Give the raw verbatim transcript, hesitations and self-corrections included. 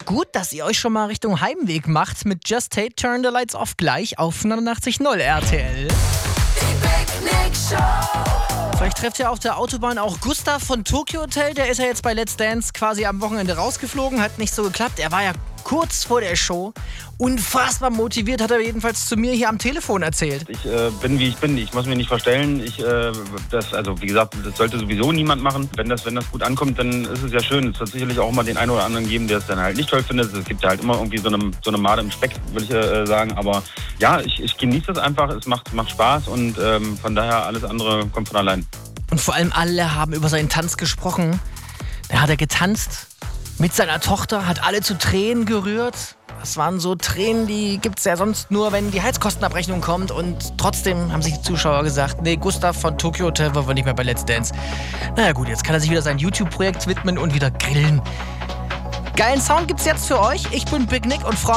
gut, dass ihr euch schon mal Richtung Heimweg macht mit Just Tate Turn the Lights Off gleich auf neunundachtzig Komma null R T L. Vielleicht trefft ihr auf der Autobahn auch Gustav von Tokyo Hotel. Der ist ja jetzt bei Let's Dance quasi am Wochenende rausgeflogen. Hat nicht so geklappt. Er war ja kurz vor der Show. Unfassbar motiviert, hat er jedenfalls zu mir hier am Telefon erzählt. Ich äh, bin, wie ich bin. Ich muss mich nicht verstellen. Ich, äh, das, also wie gesagt, das sollte sowieso niemand machen. Wenn das, wenn das gut ankommt, dann ist es ja schön. Es wird sicherlich auch mal den einen oder anderen geben, der es dann halt nicht toll findet. Es gibt ja halt immer irgendwie so eine, so eine Made im Speck, würde ich äh, sagen. Aber ja, ich, ich genieße das einfach. Es macht, macht Spaß und ähm, von daher alles andere kommt von allein. Und vor allem alle haben über seinen Tanz gesprochen. Da hat er getanzt mit seiner Tochter, hat alle zu Tränen gerührt. Das waren so Tränen, die gibt's ja sonst nur, wenn die Heizkostenabrechnung kommt. Und trotzdem haben sich die Zuschauer gesagt, nee, Gustav von Tokyo Hotel wollen wir nicht mehr bei Let's Dance. Naja gut, jetzt kann er sich wieder sein YouTube-Projekt widmen und wieder grillen. Geilen Sound gibt's jetzt für euch. Ich bin Big Nick und freue